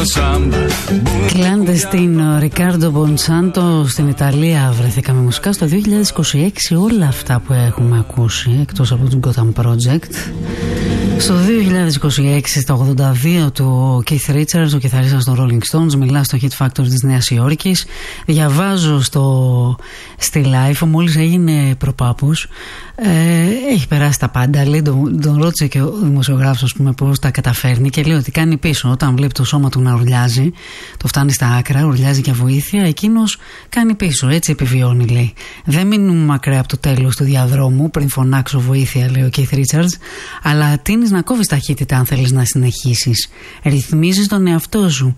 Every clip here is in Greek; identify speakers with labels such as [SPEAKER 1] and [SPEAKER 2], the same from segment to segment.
[SPEAKER 1] Κλάντεστιν Ρικάρντο Μπονσάντο. Στην Ιταλία βρεθήκαμε μουσικά στο 2026. Όλα αυτά που έχουμε ακούσει, εκτός από τον Gotham Project, στο 2026, στα 82 του Keith Richards, ο κιθαρίστας των Rolling Stones, μιλά στο Hit Factor της Νέας Υόρκης. Διαβάζω στη Life, μόλις έγινε προπάπους, έχει περάσει τα πάντα. Λέει, τον ρώτησε και ο δημοσιογράφος, ας πούμε, πώς τα καταφέρνει, και λέει ότι κάνει πίσω όταν βλέπει το σώμα του να ουρλιάζει, το φτάνει στα άκρα, ουρλιάζει για βοήθεια, εκείνος κάνει πίσω, έτσι επιβιώνει, λέει. Δεν μείνουμε μακριά από το τέλος του διαδρόμου πριν φωνάξω βοήθεια, λέει ο Keith Richards, αλλά τείνεις να κόβεις ταχύτητα αν θέλεις να συνεχίσεις. Ρυθμίζεις τον εαυτό σου.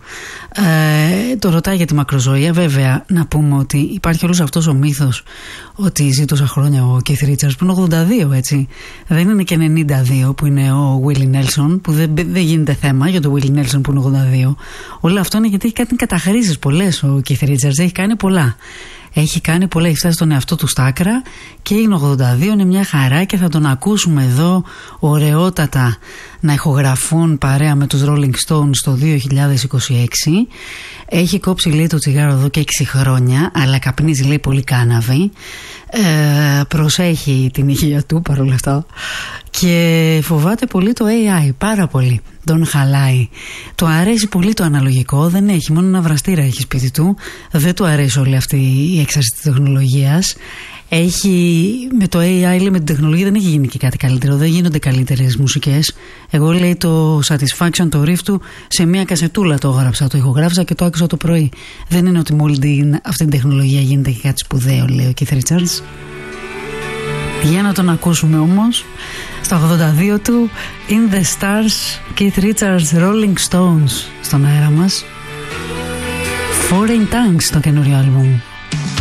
[SPEAKER 1] Το ρωτάει για τη μακροζωία. Βέβαια, να πούμε ότι υπάρχει όλος αυτός ο μύθος ότι ζει τόσα χρόνια ο Keith Richards, που είναι 82, έτσι. Δεν είναι και 92 που είναι ο Willie Nelson, που δεν γίνεται θέμα για τον Willie Nelson που είναι 82. Όλο αυτό είναι γιατί έχει κάνει καταχρήσεις πολλές ο Keith Richards, έχει κάνει πολλά. Έχει κάνει πολλά, έχει φτάσει στον εαυτό του στα άκρα και είναι 82, είναι μια χαρά και θα τον ακούσουμε εδώ ωραιότατα να ηχογραφούν παρέα με τους Rolling Stones το 2026. Έχει κόψει, λέει, το τσιγάρο εδώ και 6 χρόνια, αλλά καπνίζει, λέει, πολύ κάναβη. Προσέχει την υγεία του παρόλα αυτά και φοβάται πολύ το AI, πάρα πολύ. Τον χαλάει. Του αρέσει πολύ το αναλογικό, δεν έχει, μόνο ένα βραστήρα έχει σπίτι του. Δεν του αρέσει όλη αυτή η έξαρση της τεχνολογίας. Έχει, με το AI, λέει, με την τεχνολογία δεν έχει γίνει και κάτι καλύτερο, δεν γίνονται καλύτερες μουσικές. Εγώ, λέει, το Satisfaction, το riff του, σε μια κασετούλα το έγραψα, το ηχογράφησα και το άκουσα το πρωί. Δεν είναι ότι με όλη αυτή την τεχνολογία γίνεται και κάτι σπουδαίο, λέει ο Keith Richards. Για να τον ακούσουμε όμως, στα 82 του, In the Stars, Keith Richards, Rolling Stones, στον αέρα μας. Foreign Tongues, το καινούριο άλμπουμ.